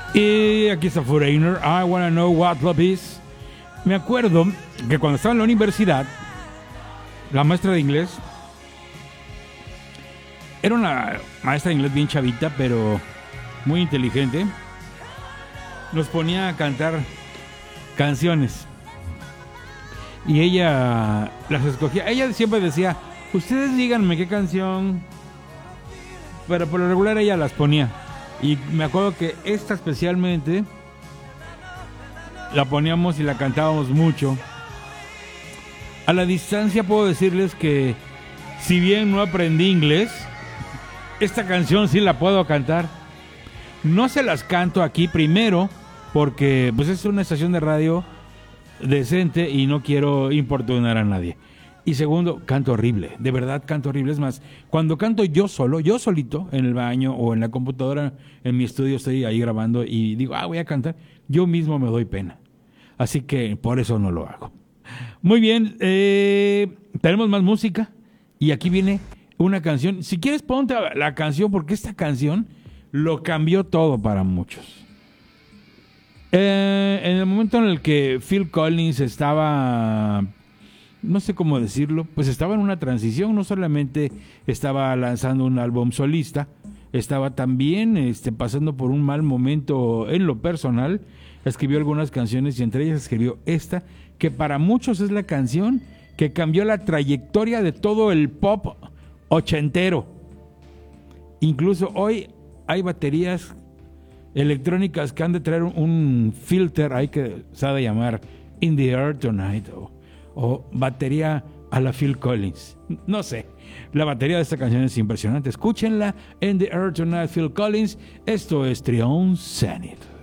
Y aquí está Foreigner, I Wanna Know What Love Is. Me acuerdo que cuando estaba en la universidad, la maestra de inglés era una maestra de inglés bien chavita, pero muy inteligente. Nos ponía a cantar canciones y ella las escogía. Ella siempre decía, ustedes díganme qué canción, pero por lo regular ella las ponía. Y me acuerdo que esta especialmente la poníamos y la cantábamos mucho. A la distancia puedo decirles que si bien no aprendí inglés, esta canción sí la puedo cantar. No se las canto aquí primero porque pues es una estación de radio decente y no quiero importunar a nadie. Y segundo, canto horrible, de verdad canto horrible. Es más, cuando canto yo solo, yo solito, en el baño o en la computadora, en mi estudio, estoy ahí grabando y digo, voy a cantar, yo mismo me doy pena. Así que por eso no lo hago. Muy bien, tenemos más música y aquí viene una canción. Si quieres ponte la canción porque esta canción lo cambió todo para muchos. En el momento en el que Phil Collins estaba, no sé cómo decirlo, pues estaba en una transición, no solamente estaba lanzando un álbum solista, estaba también pasando por un mal momento en lo personal. Escribió algunas canciones y entre ellas escribió esta, que para muchos es la canción que cambió la trayectoria de todo el pop ochentero. Incluso hoy hay baterías electrónicas que han de traer un filter ahí que se ha de llamar In the Air Tonight o batería a la Phil Collins. No sé, la batería de esta canción es impresionante. Escúchenla, In the Air Tonight, Phil Collins. Esto es Trion Zenith.